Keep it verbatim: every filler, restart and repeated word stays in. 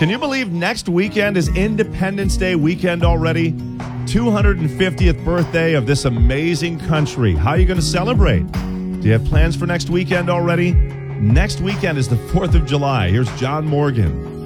Can you believe next weekend is Independence Day weekend already? two hundred fiftieth birthday of this amazing country. How are you going to celebrate? Do you have plans for next weekend already? Next weekend is the fourth of July. Here's John Morgan.